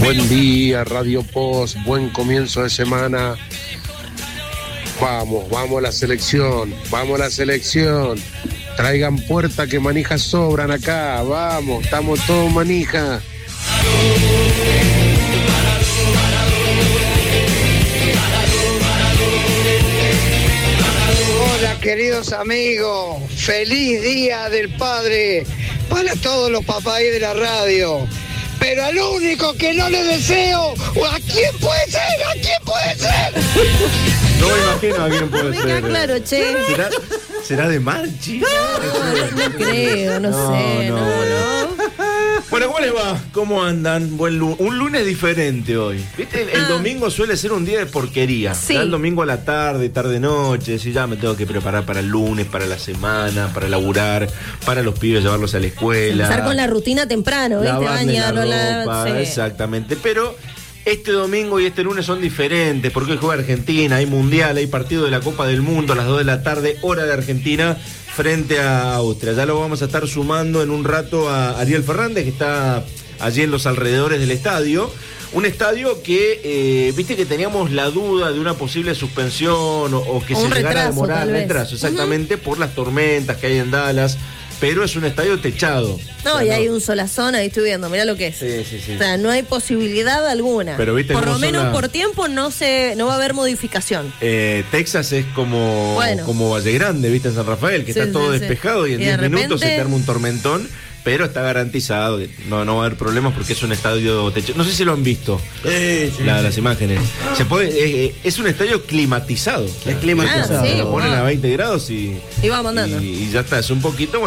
Buen día, Radio Post, buen comienzo de semana. Vamos a la selección, Traigan puerta que manijas sobran acá, vamos, estamos todos manija. Hola queridos amigos, feliz día del padre para todos los papáis de la radio. Pero al único que no le deseo, ¿a quién puede ser? No me imagino a quién puede me ser. queda claro, che. ¿Será de Marchi? No creo, no sé. Bueno, ¿cómo les va? ¿Cómo andan? Un lunes diferente hoy. ¿Viste? El domingo suele ser un día de porquería. Sí. El domingo a la tarde-noche. Si ya me tengo que preparar para el lunes, para la semana, para laburar, para los pibes llevarlos a la escuela. Empezar con la rutina temprano, ¿viste? Bañarlo, sí. Exactamente. Pero este domingo y este lunes son diferentes porque hoy juega Argentina, hay mundial, hay partido de la Copa del Mundo a las 2 de la tarde, hora de Argentina, frente a Austria. Ya lo vamos a estar sumando en un rato a Ariel Fernández, que está allí en los alrededores del estadio. Un estadio que, viste que teníamos la duda de una posible suspensión o que se llegara a demorar. Retraso, exactamente, por las tormentas que hay en Dallas. Pero es un estadio techado. No, y hay un solazón, ahí estoy viendo, mirá lo que es. Sí. O sea, no hay posibilidad alguna. Pero viste, por lo menos por tiempo no va a haber modificación. Texas es como Valle Grande, viste, en San Rafael, que está todo despejado y en 10 minutos se te arma un tormentón. Pero está garantizado que no va a haber problemas porque es un estadio techado. No sé si lo han visto, las imágenes. Es un estadio climatizado. Es climatizado. Sí, lo ponen a 20 grados y va mandando. Y ya está. Es un poquito,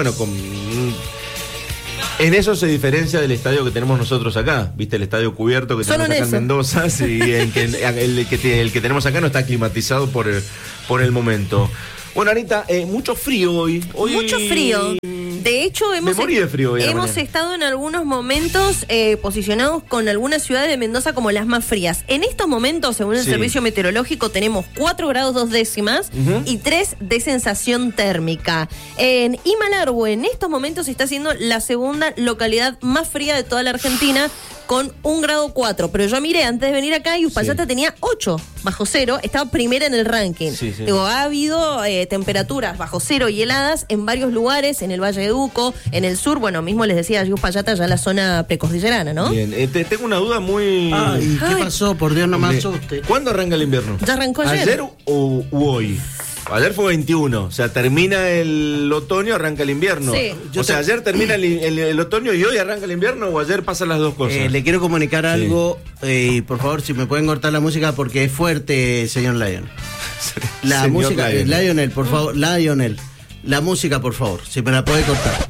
en eso se diferencia del estadio que tenemos nosotros acá. ¿Viste? El estadio cubierto que tenemos acá en Mendoza. Sí, el que tenemos acá no está climatizado por el momento. Bueno, Anita, mucho frío hoy. Mucho frío. De hecho, hemos estado en algunos momentos posicionados con algunas ciudades de Mendoza como las más frías. En estos momentos, según el Servicio Meteorológico, tenemos 4 grados 2 décimas y 3 de sensación térmica. En Imalargüe, en estos momentos, está siendo la segunda localidad más fría de toda la Argentina, con 1 grado 4. Pero yo miré antes de venir acá y Uspallata tenía 8 bajo cero, estaba primera en el ranking. Digo, ha habido temperaturas bajo cero y heladas en varios lugares, en el Valle de Uco, en el sur, mismo les decía allí Uspallata, ya la zona precordillerana, ¿no? Bien, tengo una duda muy... ¿Qué pasó? Por Dios, no me asuste. ¿Cuándo arranca el invierno? Ya arrancó ayer. ¿Ayer u hoy? Ayer fue 21, o sea, termina el otoño, arranca el invierno. Sí. Ayer termina el otoño y hoy arranca el invierno, o ayer pasan las dos cosas. Le quiero comunicar algo, y por favor, si me pueden cortar la música porque es fuerte, señor Lion. La señor música, Lionel, por favor, Lionel, la música, por favor, si me la puede cortar.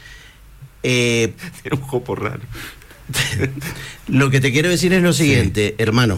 Tiene un jopo raro. Lo que te quiero decir es lo siguiente, hermano.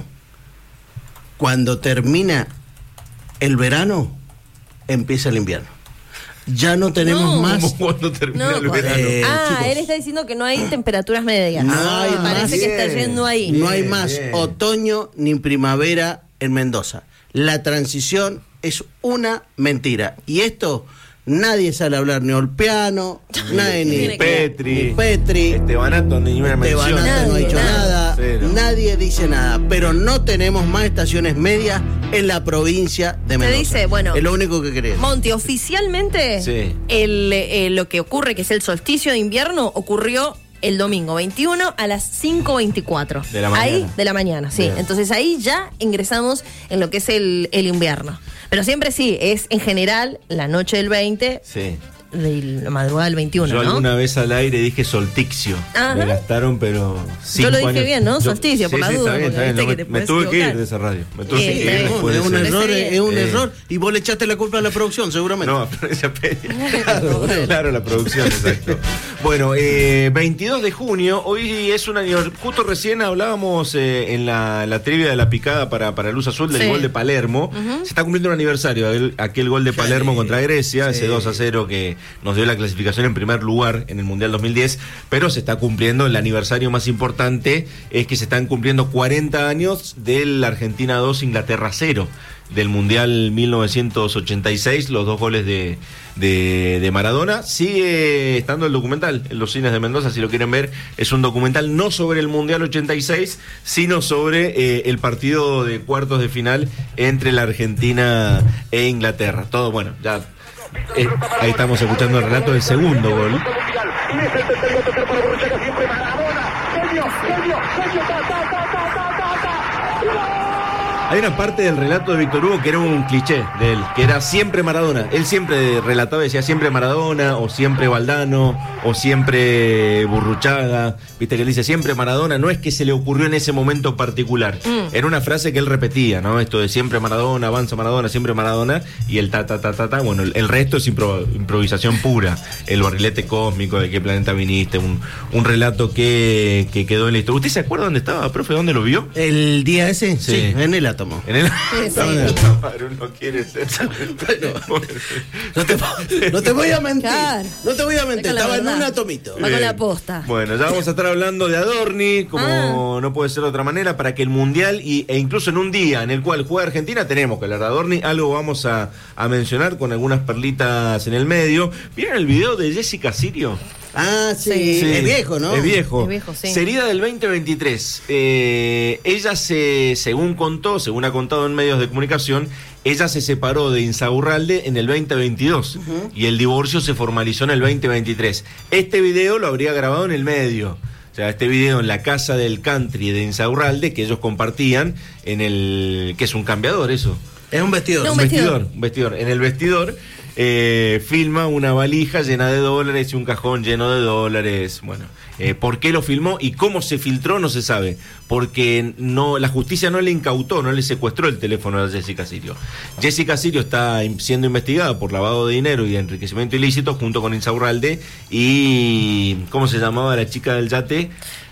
Cuando termina el verano, empieza el invierno. Ya no tenemos más. ¿Cómo cuando termina el verano? Chicos, él está diciendo que no hay temperaturas medias. Parece que está yendo ahí. No hay más otoño ni primavera en Mendoza. La transición es una mentira. Y esto, nadie sale a hablar ni Olpiano, ni Petri. Estebanato ni una mención. Estebanato no ha dicho nada. Cero. Nadie dice nada. Pero no tenemos más estaciones medias en la provincia de Mendoza. Te dice, es lo único que querés. Monty, oficialmente lo que ocurre, que es el solsticio de invierno, ocurrió el domingo 21 a las 5:24 de la mañana. Ahí de la mañana, sí. Bien. Entonces ahí ya ingresamos en lo que es el invierno. Pero siempre es en general la noche del 20. Sí. De la madrugada del 21, Yo alguna vez al aire dije solsticio. Me gastaron, pero 5 Yo lo dije años. bien, ¿no? Solsticio, por la duda. Está bien. No, me tuve que ir de esa radio. Es un error. Y vos le echaste la culpa a la producción, seguramente. No, a Florencia Peña. Claro, la producción, exacto. Bueno, 22 de junio, hoy es un año. Justo recién hablábamos en la trivia de la picada para Luz Azul del gol de Palermo. Se está cumpliendo un aniversario, aquel gol de Palermo contra Grecia, ese 2-0 que nos dio la clasificación en primer lugar en el Mundial 2010, pero se está cumpliendo el aniversario más importante, es que se están cumpliendo 40 años del Argentina 2, Inglaterra 0, del Mundial 1986, los 2 goles de Maradona. Sigue estando el documental en los cines de Mendoza, si lo quieren ver. Es un documental no sobre el Mundial 86, sino sobre el partido de cuartos de final entre la Argentina e Inglaterra. Todo, bueno, ya ahí estamos escuchando el relato del segundo gol. Hay una parte del relato de Víctor Hugo que era un cliché de él, que era siempre Maradona. Él siempre relataba, decía siempre Maradona, o siempre Valdano, o siempre Burruchaga. Viste que él dice siempre Maradona, no es que se le ocurrió en ese momento particular. Era una frase que él repetía, ¿no? Esto de siempre Maradona, avanza Maradona, siempre Maradona, y el ta. Bueno, el resto es improvisación pura. El barrilete cósmico, de qué planeta viniste, un relato que quedó en la historia. ¿Usted se acuerda dónde estaba, profe? ¿Dónde lo vio? ¿El día ese? Sí, en el átomo. En el no quiere ser. No te voy a mentir. Claro. No te voy a mentir. Estaba en un atomito. Va con la posta. Bueno, ya vamos a estar hablando de Adorni, como no puede ser de otra manera, para que el Mundial e incluso en un día en el cual juega Argentina tenemos que hablar de Adorni. Algo vamos a mencionar con algunas perlitas en el medio. ¿Vieron el video de Jessica Sirio? Ah, sí. Es viejo, ¿no? Es viejo, sí. Sería del 2023. Ella según ha contado en medios de comunicación, ella se separó de Insaurralde en el 2022 y el divorcio se formalizó en el 2023. Este video lo habría grabado en el medio. O sea, este video en la casa del country de Insaurralde que ellos compartían que es un cambiador eso. Es un vestidor. No, un vestidor. En el vestidor filma una valija llena de dólares y un cajón lleno de dólares. Bueno, ¿por qué lo filmó y cómo se filtró? No se sabe. Porque la justicia no le incautó, no le secuestró el teléfono a Jessica Sirio. Jessica Sirio está siendo investigada por lavado de dinero y enriquecimiento ilícito junto con Insaurralde y ¿cómo se llamaba la chica del yate?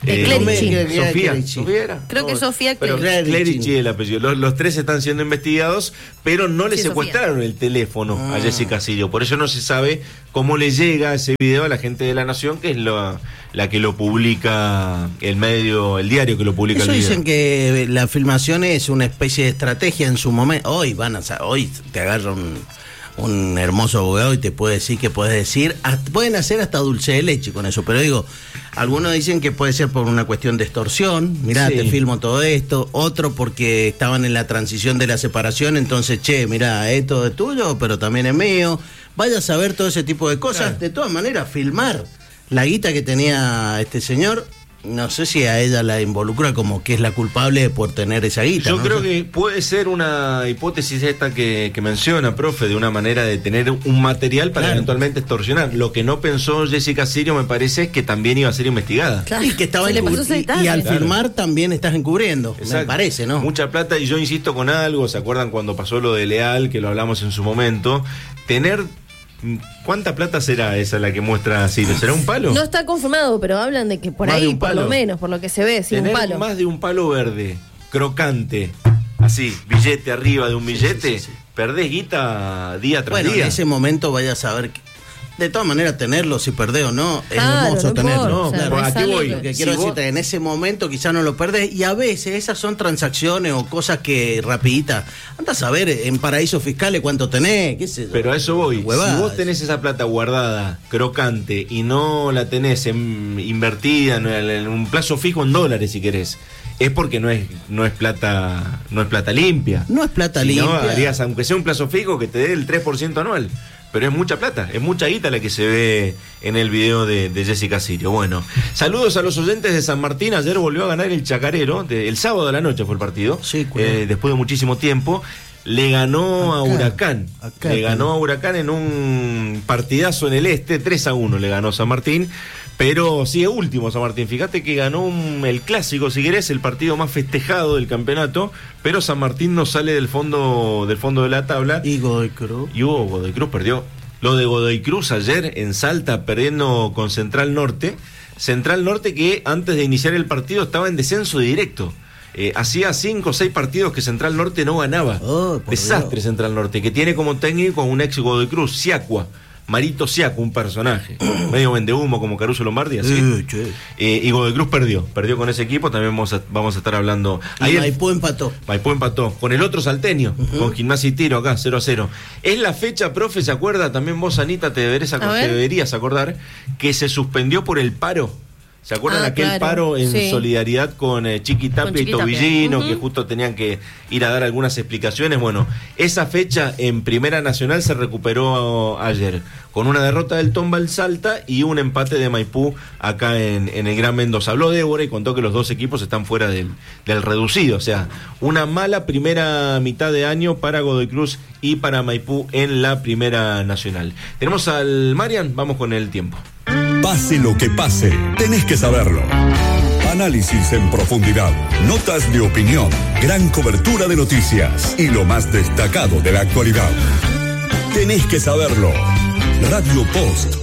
Sofía era. Creo que Sofía Clerici el apellido. Los tres están siendo investigados, pero no le secuestraron el teléfono a Jessica Sirio. Por eso no se sabe cómo le llega ese video a la gente de La Nación, que es la que lo publica el diario que lo publica. Eso dicen que la filmación es una especie de estrategia en su momento. Hoy te agarra un hermoso abogado y te puede decir que pueden hacer hasta dulce de leche con eso, pero digo, algunos dicen que puede ser por una cuestión de extorsión, mirá, te filmo todo esto, otro porque estaban en la transición de la separación, entonces, mirá, esto es tuyo, pero también es mío, vaya a saber todo ese tipo de cosas. Claro. De todas maneras, filmar la guita que tenía este señor, no sé si a ella la involucra como que es la culpable por tener esa guita. Yo creo que puede ser una hipótesis esta que menciona, profe, de una manera de tener un material para eventualmente extorsionar. Lo que no pensó Jessica Sirio, me parece, es que también iba a ser investigada. Claro. Y que estaba y al filmar también estás encubriendo. Exacto. Me parece, ¿no? Mucha plata, y yo insisto con algo, ¿se acuerdan cuando pasó lo de Leal, que lo hablamos en su momento? ¿Cuánta plata será esa la que muestra Sirio? ¿Será un palo? No está confirmado, pero hablan de que por más ahí, por lo menos, por lo que se ve, sí, un palo. Más de un palo verde, crocante, así, billete arriba de un billete, perdés guita día tras día. Bueno, en ese momento vaya a saber que, de todas maneras, tenerlo, si perdés o no, es hermoso tenerlo. Claro. Aquí voy. Lo que quiero decirte, en ese momento quizás no lo perdés, y a veces esas son transacciones o cosas que rapidita. Andás a ver en paraísos fiscales cuánto tenés, qué sé yo. Pero a eso voy. Si vos tenés esa plata guardada, crocante, y no la tenés invertida en un plazo fijo en dólares, si querés, es porque no es plata limpia. No es plata limpia. No harías, aunque sea un plazo fijo, que te dé el 3% anual. Pero es mucha plata, es mucha guita la que se ve en el video de Jessica Sirio. Bueno, saludos a los oyentes de San Martín. Ayer volvió a ganar el Chacarero, el sábado de la noche fue el partido, después de muchísimo tiempo. Le ganó a Huracán. Le ganó a Huracán en un partidazo en el 3-1 le ganó San Martín. Pero sigue último San Martín. Fíjate que ganó el clásico, si querés, el partido más festejado del campeonato, pero San Martín no sale del fondo de la tabla. Y Godoy Cruz. Godoy Cruz perdió. Lo de Godoy Cruz ayer en Salta, perdiendo con Central Norte. Central Norte que antes de iniciar el partido estaba en descenso directo. Hacía 5 o 6 partidos que Central Norte no ganaba. Desastre Central Norte, que tiene como técnico a un ex Godoy Cruz, Siacua. Marito Siaco, un personaje, medio vendehumo como Caruso Lombardi, así. Y Godoy Cruz perdió con ese equipo, también vamos a estar hablando. Ahí Maipú empató. Con el otro salteño, con Gimnasia y Tiro acá, 0-0. Es la fecha, profe, ¿se acuerda? También vos, Anita, te deberías acordar que se suspendió por el paro. ¿Se acuerdan aquel paro en solidaridad con Chiqui Tapia y Tobillino, que justo tenían que ir a dar algunas explicaciones? Bueno, esa fecha en Primera Nacional se recuperó ayer, con una derrota del Tombal Salta y un empate de Maipú acá en el Gran Mendoza. Habló Débora y contó que los dos equipos están fuera del reducido, o sea, una mala primera mitad de año para Godoy Cruz y para Maipú en la Primera Nacional. Tenemos al Marian, vamos con el tiempo. Pase lo que pase, tenés que saberlo. Análisis en profundidad, notas de opinión, gran cobertura de noticias y lo más destacado de la actualidad. Tenés que saberlo. Radio Post